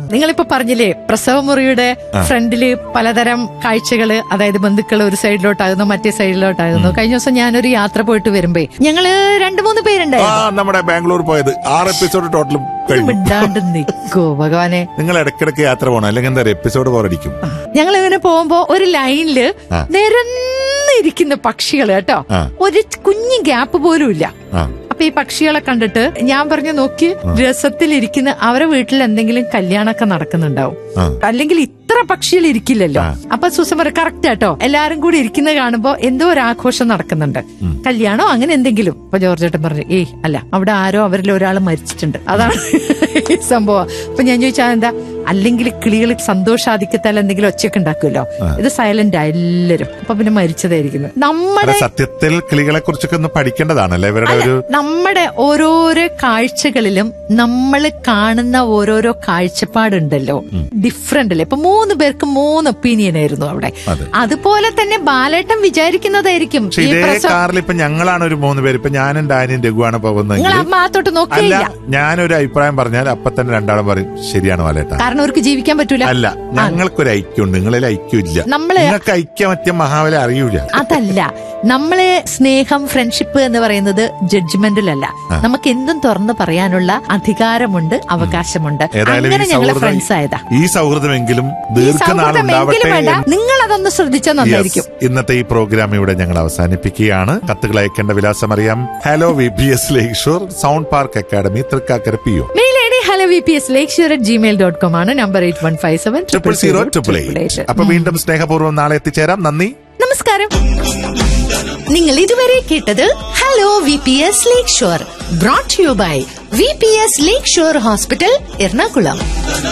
നിങ്ങളിപ്പോ പറഞ്ഞില്ലേ പ്രസവമുറിയുടെ ഫ്രണ്ടില് പലതരം കാഴ്ചകള്, അതായത് ബന്ധുക്കൾ ഒരു സൈഡിലോട്ടാകുന്നു, മറ്റേ സൈഡിലോട്ടാകുന്നു. കഴിഞ്ഞ ദിവസം ഞാനൊരു യാത്ര പോയിട്ട് വരുമ്പോ ഞങ്ങള് 2-3 പേരുണ്ടായിരുന്നു. നമ്മുടെ ബാംഗ്ലൂർ പോയത് 6 എപ്പിസോഡ് ടോട്ടലും മിണ്ടാണ്ട് നിക്കോ ഭഗവാനെ. നിങ്ങൾ ഇടയ്ക്കിടയ്ക്ക് യാത്ര പോകണം, അല്ലെങ്കിൽ എന്താ എപ്പിസോഡ് പോരടിക്കും. ഞങ്ങൾ ഇങ്ങനെ പോകുമ്പോ ഒരു ലൈനില് നിരന്നിരിക്കുന്ന പക്ഷികള് കേട്ടോ, ഒരു കുഞ്ഞു ഗ്യാപ്പ് പോലും ഇല്ല. അപ്പൊ ഈ പക്ഷികളെ കണ്ടിട്ട് ഞാൻ പറഞ്ഞു, നോക്കി രസത്തിലിരിക്കുന്ന അവരെ വീട്ടിൽ എന്തെങ്കിലും കല്യാണമൊക്കെ നടക്കുന്നുണ്ടാവും, അല്ലെങ്കിൽ ഇത്ര പക്ഷികൾ ഇരിക്കില്ലല്ലോ. അപ്പൊ സൂസൻ പറയും കറക്റ്റ് കേട്ടോ, എല്ലാരും കൂടി ഇരിക്കുന്നത് കാണുമ്പോ എന്തോ ഒരു ആഘോഷം നടക്കുന്നുണ്ട്, കല്യാണോ അങ്ങനെ എന്തെങ്കിലും. അപ്പൊ ജോർജ് ഏട്ടൻ പറഞ്ഞു, ഏയ് അല്ല, അവിടെ ആരോ അവരിൽ ഒരാൾ മരിച്ചിട്ടുണ്ട്, അതാണ് ഈ സംഭവം. അപ്പൊ ഞാൻ ചോദിച്ചാൽ എന്താ, അല്ലെങ്കിൽ കിളികൾ സന്തോഷാധിക്യത്താൽ എന്തെങ്കിലും ഒച്ചയൊക്കെ ഉണ്ടാക്കുമല്ലോ, ഇത് സൈലന്റ് ആ എല്ലാരും. അപ്പൊ പിന്നെ മരിച്ചതായിരിക്കുന്നു. നമ്മുടെ സത്യത്തിൽ കിളികളെ കുറിച്ചൊക്കെ ഒന്ന് പഠിക്കേണ്ടതാണല്ലേ ഇവരുടെ ഒരു. നമ്മുടെ ഓരോരോ കാഴ്ചകളിലും നമ്മൾ കാണുന്ന ഓരോരോ കാഴ്ചപ്പാടുണ്ടല്ലോ, ഡിഫറെന്റ് അല്ലേ. ഇപ്പൊ 3 പേർക്ക് 3 ഒപ്പീനിയൻ ആയിരുന്നു അവിടെ. അതുപോലെ തന്നെ ബാലേട്ടൻ വിചാരിക്കുന്നതായിരിക്കും. കാറിൽ ഇപ്പൊ ഞങ്ങളാണ് ഒരു 3 പേര്, ഇപ്പൊ ഞാനും ഡാനിയും രഘുവാണ് പോകുന്നത്. ഭാഗത്തോട്ട് നോക്കിയില്ല, ഞാനൊരു അഭിപ്രായം പറഞ്ഞാൽ അപ്പൊ തന്നെ രണ്ടാളും പറയും ശരിയാണ് ബാലേട്ട, കാരണം അവർക്ക് ജീവിക്കാൻ പറ്റൂല. അല്ല, ഞങ്ങൾക്കൊരു ഐക്യമുണ്ട്, നിങ്ങളിൽ ഐക്യമില്ല. നിങ്ങൾക്ക് ഐക്യമത്യം മഹാബലി അറിയൂല. അതല്ല, നമ്മള് സ്നേഹം, ഫ്രണ്ട്ഷിപ്പ് എന്ന് പറയുന്നത് ജഡ്ജ്മെന്റിലല്ല. നമുക്ക് എന്തും തുറന്നു പറയാനുള്ള അധികാരമുണ്ട്, അവകാശമുണ്ട്. അങ്ങനെ ഞങ്ങള് ഫ്രണ്ട്സ് ആയതാ. ഈ സൗഹൃദമെങ്കിലും ദീർഘനാളുണ്ടാവട്ടെ. നിങ്ങൾ അതൊന്ന് ശ്രദ്ധിച്ചാൽ നന്നായിരിക്കും. ഇന്നത്തെ ഈ പ്രോഗ്രാം ഇവിടെ ഞങ്ങൾ അവസാനിപ്പിക്കുകയാണ്. കത്തുകൾ അയക്കേണ്ട വിലാസം അറിയാം. Hello VPS ലേക്ഷൂർ, sound park academy, Thrikkakara PO. Mail ID hellovps@gmail.com ആണ്. നമ്പർ 8157000888. അപ്പൊ വീണ്ടും സ്നേഹപൂർവ്വം നാളെ എത്തിച്ചേരാം. നന്ദി, നമസ്കാരം. നിങ്ങൾ ഇതുവരെ കേട്ടത് hello VPS lake shore, brought you by VPS lake shore hospital, Ernakulam.